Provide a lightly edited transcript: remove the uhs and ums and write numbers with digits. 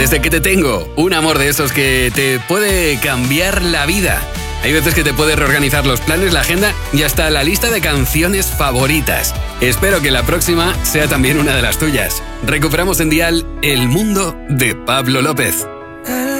Desde que te tengo, un amor de esos que te puede cambiar la vida. Hay veces que te puede reorganizar los planes, la agenda y hasta la lista de canciones favoritas. Espero que la próxima sea también una de las tuyas. Recuperamos en Dial El Mundo de Pablo López.